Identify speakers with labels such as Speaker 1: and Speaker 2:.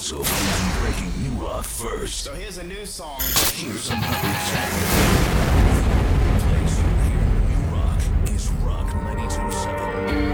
Speaker 1: also believe in breaking you off first.
Speaker 2: So here's a new song.
Speaker 1: Here's some